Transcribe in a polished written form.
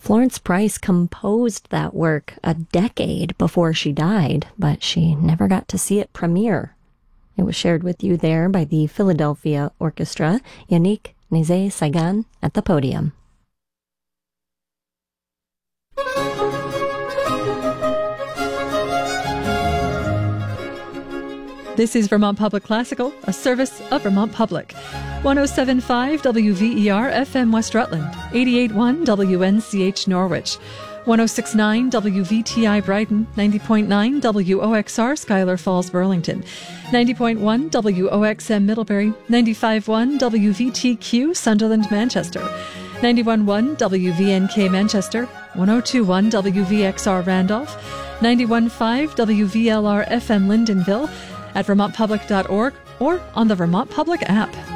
Florence Price composed that work a decade before she died, but she never got to see it premiere. It was shared with you there by the Philadelphia Orchestra, Yannick Nézet-Séguin at the podium. This is Vermont Public Classical, a service of Vermont Public. 107.5 WVER FM West Rutland, 88.1 WNCH Norwich, 106.9 WVTI Brighton, 90.9 WOXR Schuyler Falls Burlington, 90.1 WOXM Middlebury, 95.1 WVTQ Sunderland Manchester, 91.1 WVNK Manchester, 102.1 WVXR Randolph, 91.5 WVLR FM Lyndonville, at vermontpublic.org or on the Vermont Public app.